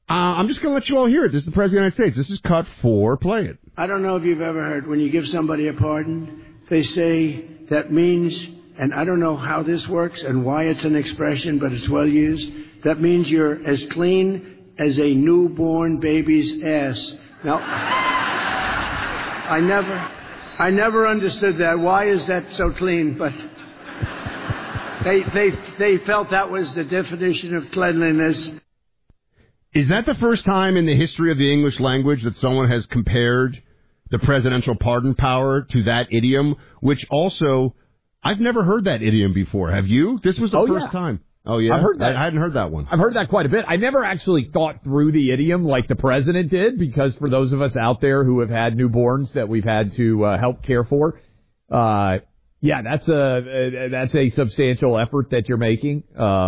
I'm just going to let you all hear it. This is the President of the United States. This is cut 4. Play it. I don't know if you've ever heard when you give somebody a pardon, they say that means, and I don't know how this works and why it's an expression, but it's well used, that means you're as clean as a newborn baby's ass. Now, I never understood that. Why is that so clean? But they felt that was the definition of cleanliness. Is that the first time in the history of the English language that someone has compared the presidential pardon power to that idiom, which also, I've never heard that idiom before. Have you? This was the first time. Oh, yeah? I've heard that. I hadn't heard that one. I've heard that quite a bit. I never actually thought through the idiom like the president did, because for those of us out there who have had newborns that we've had to help care for, that's a substantial effort that you're making.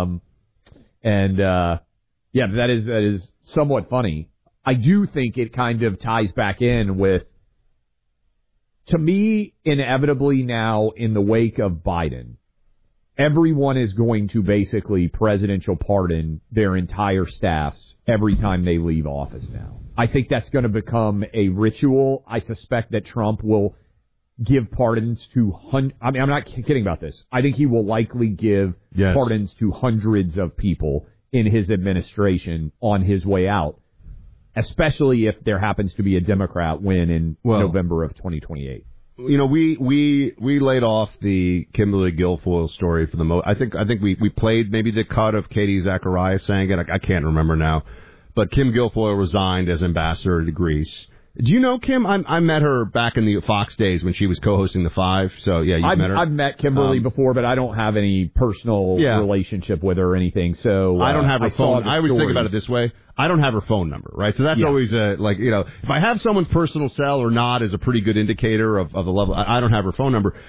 That is somewhat funny. I do think it kind of ties back in with, to me, inevitably now in the wake of Biden, everyone is going to basically presidential pardon their entire staffs every time they leave office now. I think that's going to become a ritual. I suspect that Trump will give pardons to I'm not kidding about this. I think he will likely give pardons to hundreds of people in his administration on his way out, especially if there happens to be a Democrat win in November of 2028. You know, we laid off the Kimberly Guilfoyle story for the most. I think we played maybe the cut of Katie Zacharias saying it. I can't remember now, but Kim Guilfoyle resigned as ambassador to Greece. Do you know Kim? I met her back in the Fox days when she was co-hosting The Five. So, yeah, you've met her. I've met Kimberly before, but I don't have any personal relationship with her or anything. So I don't have her phone. I always think about it this way. I don't have her phone number, right? So that's always if I have someone's personal cell or not is a pretty good indicator of the level. I don't have her phone number.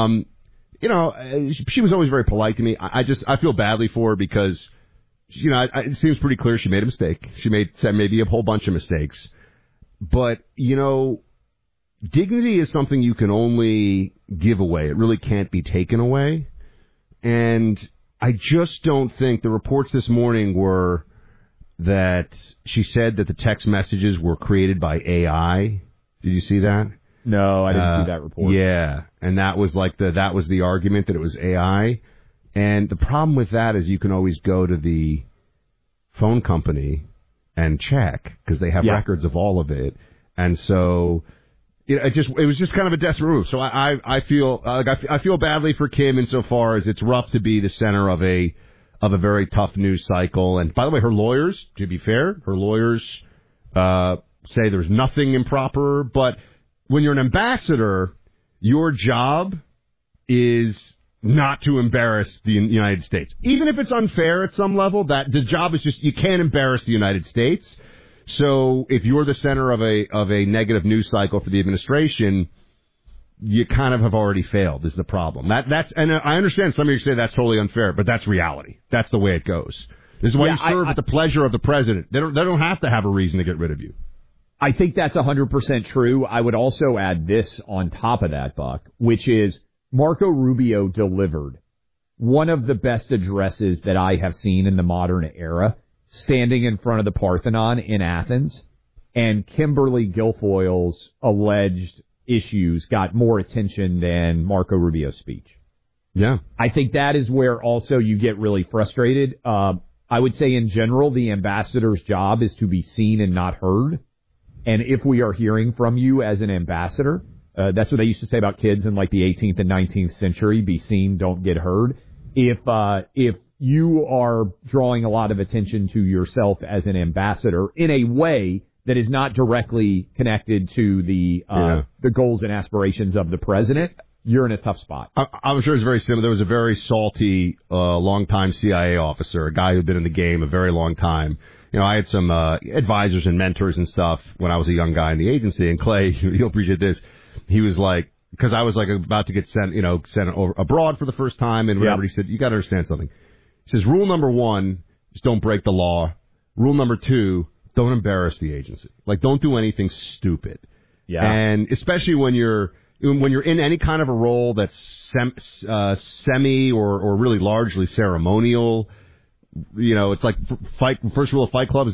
She was always very polite to me. I feel badly for her because, it seems pretty clear she made a mistake. She made maybe a whole bunch of mistakes. But, dignity is something you can only give away. It really can't be taken away. And I just don't think the reports this morning were that she said that the text messages were created by AI. Did you see that? No, I didn't see that report. Yeah. And that was that was the argument, that it was AI. And the problem with that is you can always go to the phone company and check, because they have records of all of it. And so it was just kind of a desperate move. So I feel badly for Kim insofar as it's rough to be the center of a very tough news cycle. And by the way, her lawyers, to be fair, say there's nothing improper. But when you're an ambassador, your job is not to embarrass the United States. Even if it's unfair at some level, that the job is just, you can't embarrass the United States. So if you're the center of a negative news cycle for the administration, you kind of have already failed, is the problem. And I understand some of you say that's totally unfair, but that's reality. That's the way it goes. This is why you serve at the pleasure of the president. They don't have to have a reason to get rid of you. I think that's 100% true. I would also add this on top of that, Buck, which is Marco Rubio delivered one of the best addresses that I have seen in the modern era, standing in front of the Parthenon in Athens, and Kimberly Guilfoyle's alleged issues got more attention than Marco Rubio's speech. Yeah. I think that is where also you get really frustrated. I would say in general, the ambassador's job is to be seen and not heard. And if we are hearing from you as an ambassador, that's what they used to say about kids in like the 18th and 19th century, be seen, don't get heard. If you are drawing a lot of attention to yourself as an ambassador in a way that is not directly connected to the goals and aspirations of the president, you're in a tough spot. I'm sure it's very similar. There was a very salty, longtime CIA officer, a guy who'd been in the game a very long time. I had some advisors and mentors and stuff when I was a young guy in the agency, and Clay, he'll appreciate this. He was like, because I was like about to get sent over abroad for the first time and whatever. He said, you got to understand something. He says, rule number 1 is don't break the law. Rule number 2, don't embarrass the agency. Like, don't do anything stupid. Yeah. And especially when you're in any kind of a role that's semi or really largely ceremonial, it's like first rule of Fight Club is